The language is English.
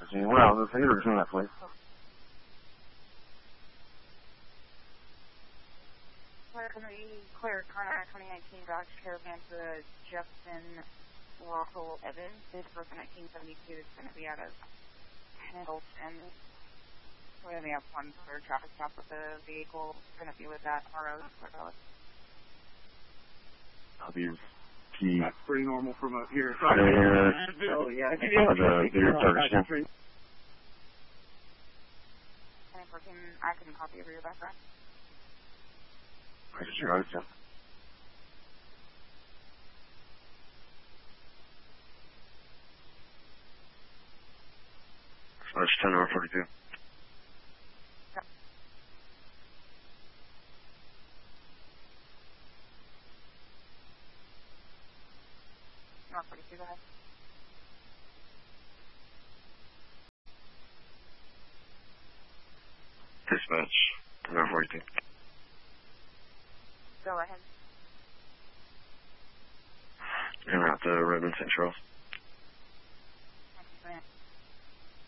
行，我俩是谁人生来回？ Clear Conrad 2019 Dodge Caravan to Justin Russell Evans. This person 1972 is going to be out of Pendleton. We're going to have one for traffic stop with the vehicle. It's going to be with that RO. That's pretty normal from up here. Oh, yeah. I can copy over your background. Sure. That's 10 over 42. North 42, go ahead. Dispatch, 10 over 42. Go ahead. En route to Redmond St. Charles.